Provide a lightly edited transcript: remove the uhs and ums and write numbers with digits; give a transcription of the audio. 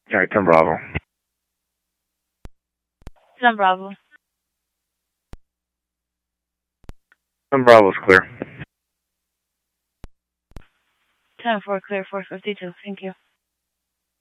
All right, 10 Bravo. 10 Bravo. 10 Bravo's clear. 10-4 clear, 452. Thank you.